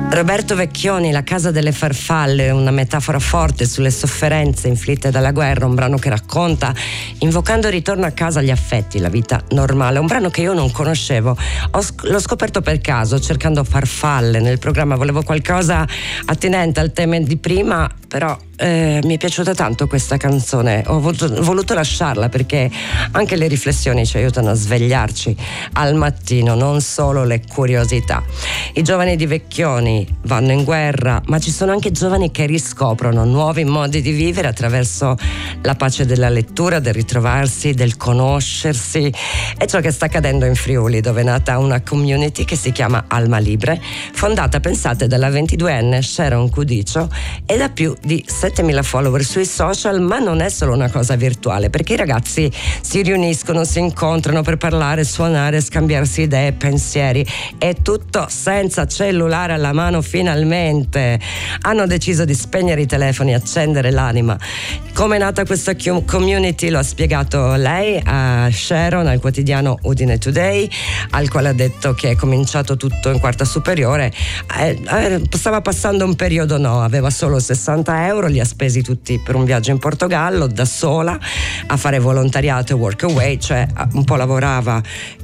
Roberto Vecchioni, La casa delle farfalle, una metafora forte sulle sofferenze inflitte dalla guerra, un brano che racconta, invocando il ritorno a casa, gli affetti, la vita normale. Un brano che io non conoscevo, l'ho scoperto per caso cercando farfalle nel programma, volevo qualcosa attinente al tema di prima, però mi è piaciuta tanto questa canzone, ho voluto lasciarla perché anche le riflessioni ci aiutano a svegliarci al mattino, non solo le curiosità. I giovani di Vecchioni vanno in guerra, ma ci sono anche giovani che riscoprono nuovi modi di vivere attraverso la pace della lettura, del ritrovarsi, del conoscersi. È ciò che sta accadendo in Friuli, dove è nata una community che si chiama Alma Libre, fondata, pensate, dalla 22enne Sharon Cudicio e da più di 7.000 follower sui social. Ma non è solo una cosa virtuale, perché i ragazzi si riuniscono, si incontrano per parlare, suonare, scambiarsi idee, pensieri, e tutto senza cellulare alla mano. Finalmente hanno deciso di spegnere i telefoni, accendere l'anima. Come è nata questa community lo ha spiegato lei a Sharon al quotidiano Udine Today, al quale ha detto che è cominciato tutto in quarta superiore. Stava passando un periodo, aveva solo 60 euro, li ha spesi tutti per un viaggio in Portogallo da sola a fare volontariato e work away, cioè un po' lavorava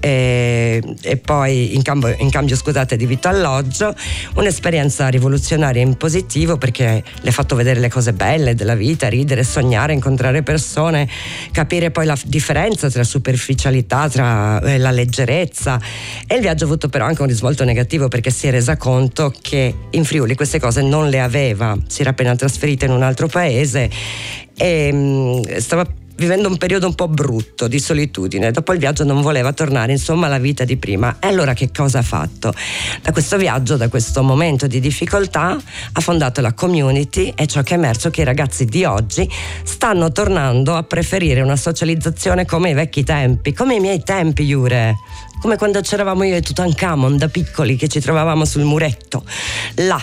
e poi in cambio scusate, di vitto alloggio. Un'esperienza rivoluzionaria in positivo, perché le ha fatto vedere le cose belle della vita, ridere, sognare, incontrare persone, capire poi la differenza tra superficialità, tra la leggerezza. E il viaggio ha avuto però anche un risvolto negativo, perché si è resa conto che in Friuli queste cose non le aveva, si era appena trasferita in un altro paese e stava vivendo un periodo un po' brutto di solitudine. Dopo il viaggio non voleva tornare, insomma, alla vita di prima. E allora che cosa ha fatto? Da questo viaggio, da questo momento di difficoltà, ha fondato la community, e ciò che è emerso è che i ragazzi di oggi stanno tornando a preferire una socializzazione come i vecchi tempi, come i miei tempi, Jure, come quando c'eravamo io e Tutankhamon da piccoli, che ci trovavamo sul muretto là,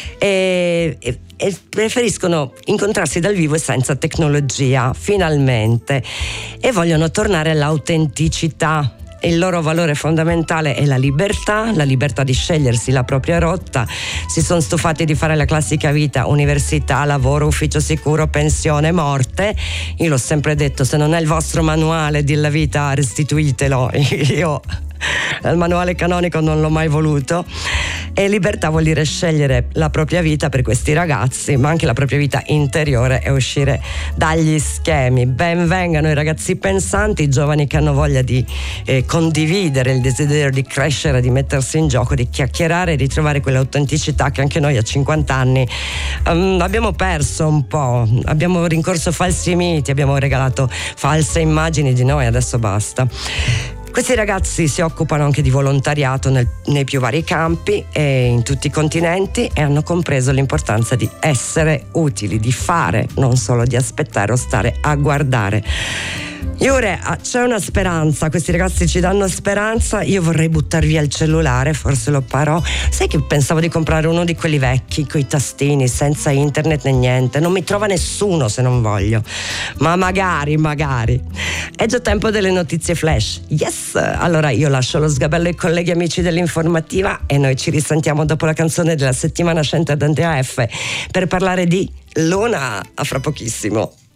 e preferiscono incontrarsi dal vivo e senza tecnologia, finalmente, e vogliono tornare all'autenticità. Il loro valore fondamentale è la libertà di scegliersi la propria rotta. Si sono stufati di fare la classica vita: università, lavoro, ufficio sicuro, pensione, morte. Io l'ho sempre detto: se non è il vostro manuale della vita, restituitelo. Io il manuale canonico non l'ho mai voluto. E libertà vuol dire scegliere la propria vita per questi ragazzi, ma anche la propria vita interiore, e uscire dagli schemi. Ben vengano i ragazzi pensanti, i giovani che hanno voglia di condividere il desiderio di crescere, di mettersi in gioco, di chiacchierare e di trovare quell'autenticità che anche noi a 50 anni abbiamo perso un po'. Abbiamo rincorso falsi miti, abbiamo regalato false immagini di noi, adesso basta. Questi ragazzi si occupano anche di volontariato nei più vari campi e in tutti i continenti, e hanno compreso l'importanza di essere utili, di fare, non solo di aspettare o stare a guardare. Jure, c'è una speranza, questi ragazzi ci danno speranza. Io vorrei buttar via il cellulare, forse lo farò. Sai che pensavo di comprare uno di quelli vecchi coi tastini, senza internet né niente, non mi trova nessuno se non voglio, ma magari è già tempo delle notizie flash. Yes, allora io lascio lo sgabello ai colleghi amici dell'informativa e noi ci risentiamo dopo la canzone della settimana 100 ad Andrea F per parlare di Luna. A fra pochissimo.